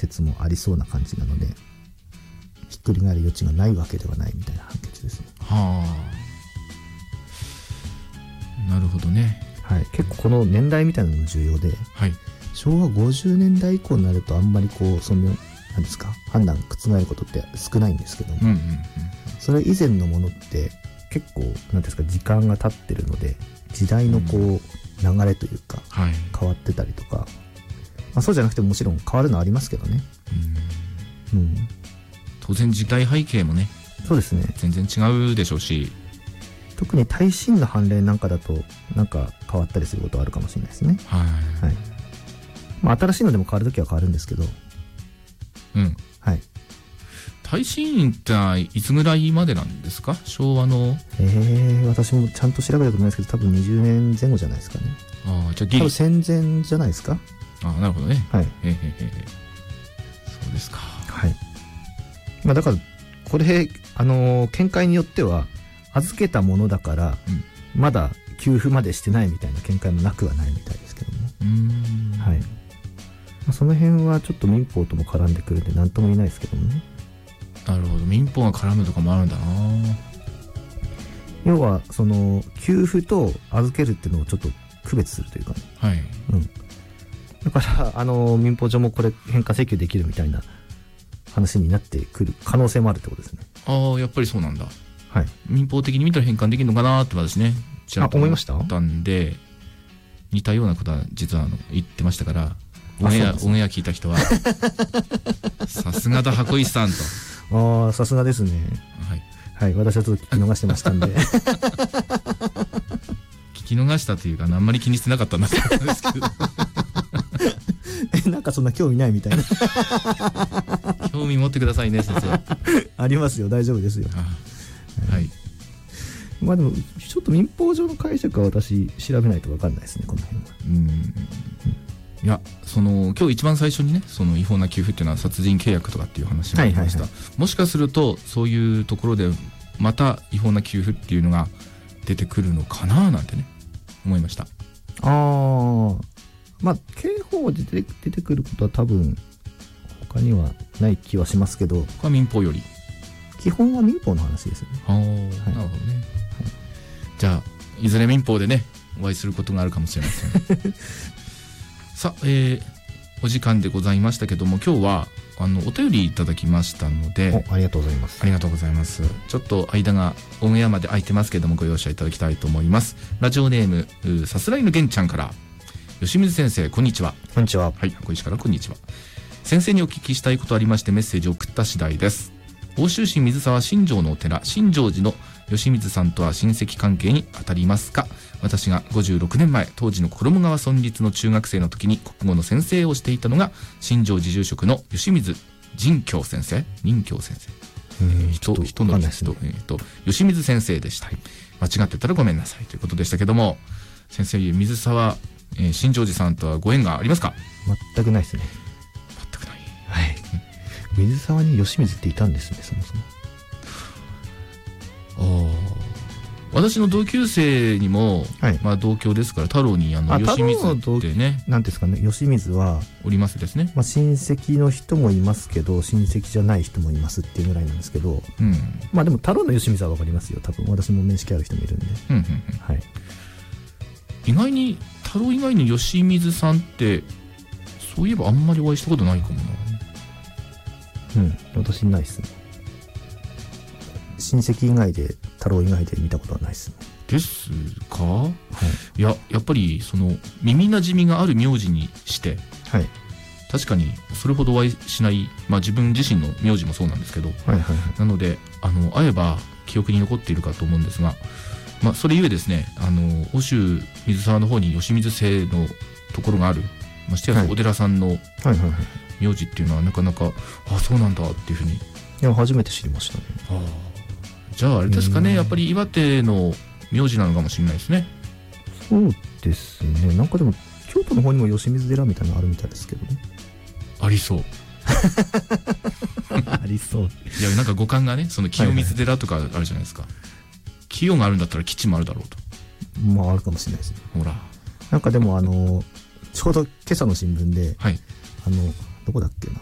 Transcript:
説もありそうな感じなので、ひっくり返る余地がないわけではないみたいな判決ですね。 はあ、なるほどね。 はい、結構この年代みたいなのも重要で、 はい、 昭和50年代以降になるとあんまりこうその何ですか判断覆ることって少ないんですけども、 うんうんうん、 それ以前のものって結構何ですか時間が経ってるので時代のこう流れというか変わってたりとか、まあ、そうじゃなくてももちろん変わるのはありますけどね、うん、 当然時代背景もね、 そうですね、 全然違うでしょうし、 特に耐震の判例なんかだとなんか変わったりすることはあるかもしれないですね。 はい、 はい、まあ、新しいのでも変わるときは変わるんですけど、 うん、 はい。 耐震っていつぐらいまでなんですか、昭和の。 私もちゃんと調べたことないですけど、多分20年前後じゃないですかね。 ああ、じゃあギリ。 多分戦前じゃないですか。 ああ、なるほどね。 はい。 そうですか。 はい。まあだからこれ見解によっては預けたものだから、まだ給付までしてないみたいな見解もなくはないみたいですけども。はい。まあ、その辺はちょっと民法とも絡んでくるんで何とも言えないですけどもね。なるほど、民法が絡むとかもあるんだな。 要はその給付と預けるっていうのをちょっと区別するというかね。 はい。 うん。だから民法上もこれ返還請求できるみたいな話になってくる可能性もあるってことですね。 ああ、やっぱりそうなんだ。 はい。 民法的に見たら返還できるのかなって私ね、ちらっと思いましたんで、似たようなことは実は言ってましたから、オンエア聞いた人はさすがだ箱石さんと。 ああ、さすがですね。はい、はい、私はちょっと聞き逃してましたんで聞き逃したというか、あんまり気にしてなかったんだと思うんですけどなんかそんな興味ないみたいな興味持ってくださいね、先生。 ありますよ、大丈夫ですよ。 はい。 まあでもちょっと民法上の解釈は私調べないと分かんないですね、この辺は。 いや、今日一番最初にね、その違法な給付っていうのは殺人契約とかっていう話がありました。もしかするとそういうところでまた違法な給付っていうのが出てくるのかななんてね、思いました。 ああ、まあ刑法で出てくることは多分他にはない気はしますけど、これは民法より基本は民法の話ですよね。 なるほどね。じゃあいずれ民法でねお会いすることがあるかもしれませんさあ、お時間でございましたけども、今日はお便りいただきましたので、 ありがとうございます。 ありがとうございます。ちょっと間がオンエアまで空いてますけども、ご容赦いただきたいと思います。ラジオネームさすらいのげんちゃんから、吉水先生こんにちは。 こんにちは。 はい、小石からこんにちは。先生にお聞きしたいことありましてメッセージを送った次第です。奥州市水沢新庄のお寺新庄寺の吉水さんとは親戚関係にあたりますか。私が56年前、当時の衣川村立の中学生の時に国語の先生をしていたのが新庄寺住職の吉水仁教先生、仁教先生、人の吉水先生でした。間違ってたらごめんなさいということでしたけども、先生、水沢、新庄寺さんとはご縁がありますか？ 全くないですね。 全くない。 はい。水沢に吉水っていたんですね、そもそも。 私の同級生にも、まあ同郷ですから、太郎に吉水ってね、 なんですかね、吉水はおりますですね。 まあ親戚の人もいますけど、親戚じゃない人もいますっていうぐらいなんですけど、まあでも太郎の吉水はわかりますよ。多分私も面識ある人もいるんで。はい。 意外に太郎以外に吉水さんってそういえばあんまりお会いしたことないかもな。 私ないっすね。親戚以外で太郎以外で見たことはないですね。 ですか？いや、やっぱりその耳なじみがある名字にして、確かにそれほどお会いしない、まあ自分自身の名字もそうなんですけど、なので会えば記憶に残っているかと思うんですが、まあそれゆえですね、奥州水沢の方に吉水姓のところがある、ましてやお寺さんの名字っていうのはなかなか、あ、そうなんだっていうふうに。いや、初めて知りましたね。 じゃああれですかね、やっぱり岩手の名字なのかもしれないですね。 そうですね。なんかでも京都の方にも吉水寺みたいなのあるみたいですけどね。 ありそうありそう。 いや、なんか五感がね、その清水寺とかあるじゃないですか。清があるんだったら吉もあるだろうと。 まああるかもしれないですね。 ほら、 なんかでもちょうど今朝の新聞で、どこだっけな、